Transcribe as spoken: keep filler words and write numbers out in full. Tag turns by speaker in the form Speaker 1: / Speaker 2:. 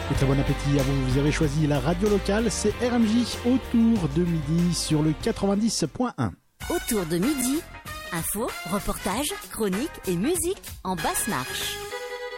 Speaker 1: Et très bon appétit à vous, vous avez choisi la radio locale, c'est R M J autour de midi sur le quatre-vingt-dix point un.
Speaker 2: Autour de midi, info, reportage, chronique et musique en basse marche.